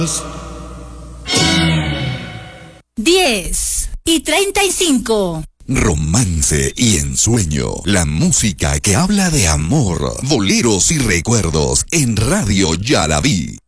10:35. Romance y ensueño, la música que habla de amor, boleros y recuerdos en Radio Yalaví.